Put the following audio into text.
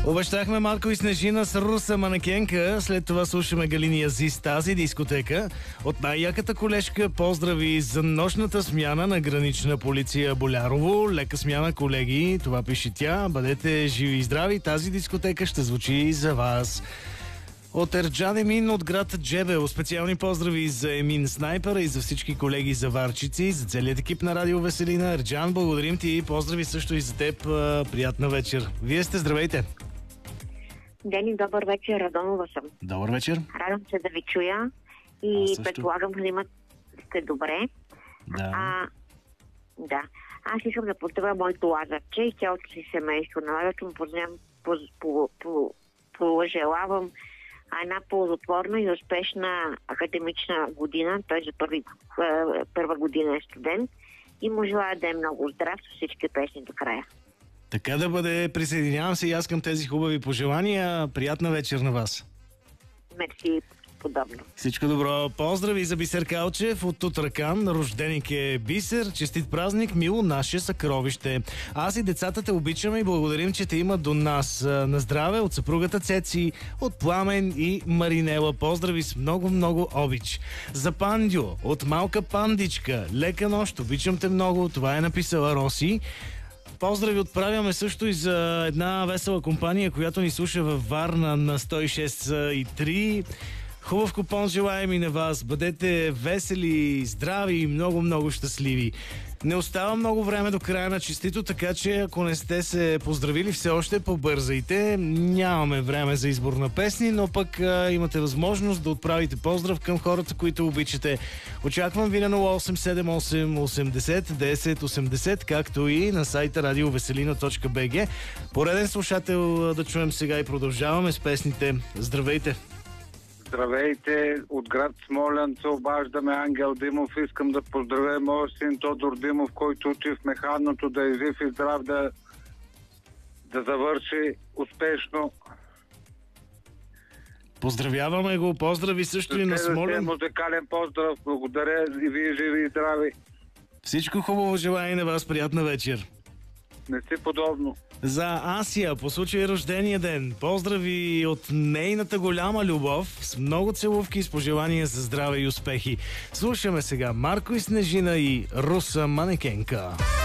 Обещахме Марко и Снежина с Руса манекенка. След това слушаме Галини Азис, тази дискотека. От най-яката колежка поздрави за нощната смяна на гранична полиция Болярово. Лека смяна, колеги. Това пише тя. Бъдете живи и здрави. Тази дискотека ще звучи за вас. От Ерджан Емин от град Джебел. Специални поздрави за Емин Снайпера и за всички колеги заварчици, за целият екип на Радио Веселина. Ерджан, благодарим ти и поздрави също и за теб. Приятна вечер. Вие сте, здравейте. Дени, добър вечер, Радонова съм. Добър вечер. Радвам се да ви чуя и предполагам, да сте добре. Да. Да. Аз искам да поздравя моето Лазарче и цялото си семейство. На Лазарче му пожелавам една ползотворна и успешна академична година. Той за първа година е студент и му желая да е много здрав с всички песни до края. Така да бъде, присъединявам се и аз към тези хубави пожелания. Приятна вечер на вас. Мерси, подобно. Всичко добро. Поздрави за Бисер Калчев от Тутракан. Рожденик е Бисер. Честит празник, мило наше съкровище. Аз и децата те обичаме и благодарим, че те имат до нас. На здраве от съпругата Цеци, от Пламен и Маринела. Поздрави с много обич. За Пандио от малка пандичка. Лека нощ, обичам те много. Това е написала Роси. Поздрави отправяме също и за една весела компания, която ни слуша във Варна на 106,3. Хубав купон желаем и на вас. Бъдете весели, здрави и много щастливи. Не остава много време до края на честито, така че ако не сте се поздравили все още, побързайте. Нямаме време за избор на песни, но пък имате възможност да отправите поздрав към хората, които обичате. Очаквам ви на 0878 80 10 80, както и на сайта radioveselina.bg. Пореден слушател да чуем сега и продължаваме с песните. Здравейте! Здравейте, от град Смолян се обаждаме Ангел Димов. Искам да поздравя моят син Тодор Димов, който учи в механното, да е жив и здрав, да завърши успешно. Поздравяваме го, поздрави също и на Смолян. Музикален поздрав, благодаря и вие живи и здрави. Всичко хубаво желая и на вас, приятна вечер. Не си подобно. За Асия по случай рождения ден. Поздрави от нейната голяма любов с много целувки и с пожелания за здраве и успехи. Слушаме сега Марко и Снежина и Руса манекенка.